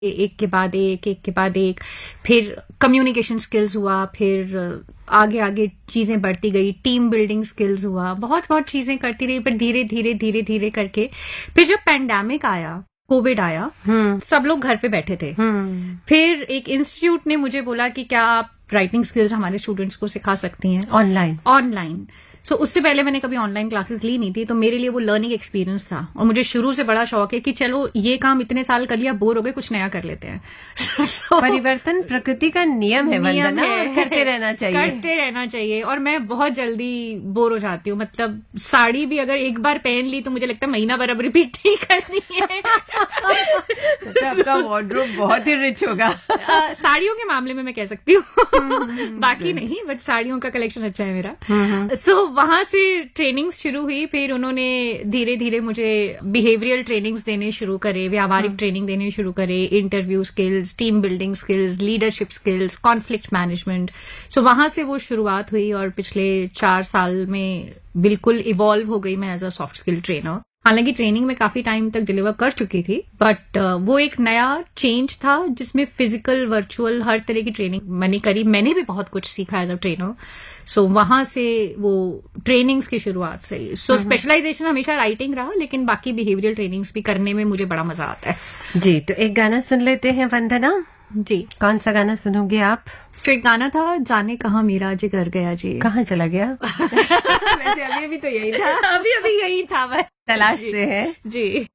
एक के बाद एक, फिर कम्युनिकेशन स्किल्स हुआ, फिर आगे आगे चीजें बढ़ती गई, टीम बिल्डिंग स्किल्स हुआ, बहुत बहुत चीजें करती रही। पर धीरे धीरे करके फिर जब पैंडेमिक आया, कोविड आया, सब लोग घर पे बैठे थे। फिर एक इंस्टीट्यूट ने मुझे बोला कि क्या आप राइटिंग स्किल्स हमारे स्टूडेंट्स को सिखा सकती हैं ऑनलाइन। सो उससे पहले मैंने कभी ऑनलाइन क्लासेस ली नहीं थी, तो मेरे लिए वो लर्निंग एक्सपीरियंस था। और मुझे शुरू से बड़ा शौक है कि चलो ये काम इतने साल कर लिया, बोर हो गए, कुछ नया कर लेते हैं। परिवर्तन प्रकृति का नियम है, वंदना, करते रहना चाहिए। और मैं बहुत जल्दी बोर हो जाती हूँ। मतलब साड़ी भी अगर एक बार पहन ली तो मुझे लगता है महीना भर अब रिपीट नहीं करनी है। तो आपका वार्डरोब बहुत ही रिच होगा। साड़ियों के मामले में मैं कह सकती हूँ, बाकी नहीं, बट साड़ियों का कलेक्शन अच्छा है मेरा। सो वहां से ट्रेनिंग्स शुरू हुई। फिर उन्होंने धीरे धीरे मुझे बिहेवियरल ट्रेनिंग्स देने शुरू करे, व्यावहारिक ट्रेनिंग देने शुरू करे, interview skills, team building skills, leadership skills, conflict management. सो वहां से वो शुरुआत हुई और पिछले 4 साल में बिल्कुल इवॉल्व हो गई मैं as a soft skill trainer. हालांकि ट्रेनिंग में काफी टाइम तक डिलीवर कर चुकी थी, बट वो एक नया चेंज था जिसमें फिजिकल, वर्चुअल, हर तरह की ट्रेनिंग मैंने करी। मैंने भी बहुत कुछ सीखा एज अ ट्रेनर। सो वहां से वो ट्रेनिंग्स की शुरुआत से ही। सो स्पेशलाइजेशन हमेशा राइटिंग रहा, लेकिन बाकी बिहेवियरल ट्रेनिंग्स भी करने में मुझे बड़ा मजा आता है। जी, तो एक गाना सुन लेते हैं वंदना जी। कौन सा गाना सुनोगे आप? तो एक गाना था, जाने कहाँ मेरा जिगर गया जी। कहाँ चला गया? वैसे अभी तो यही था, अभी यही था, तलाशते हैं। जी।